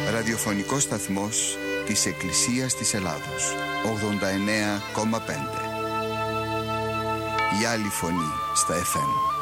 Ραδιοφωνικός σταθμός της Εκκλησίας της Ελλάδος. 89,5. Η άλλη φωνή στα FM.